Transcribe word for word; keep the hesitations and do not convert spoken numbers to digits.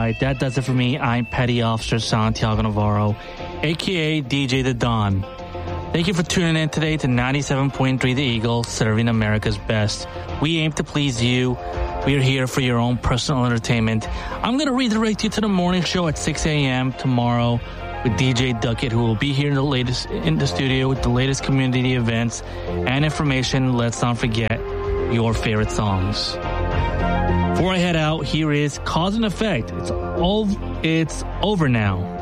right, that does it for me. I'm Petty Officer Santiago Navarro, a k a. D J The Don. Thank you for tuning in today to ninety-seven point three The Eagle, serving America's best. We aim to please you. We're here for your own personal entertainment. I'm going to redirect you to the morning show at six a.m. tomorrow with D J Duckett, who will be here in the latest in the studio with the latest community events and information. Let's not forget your favorite songs. Before I head out, here is Cause and Effect. It's, ov- it's over now.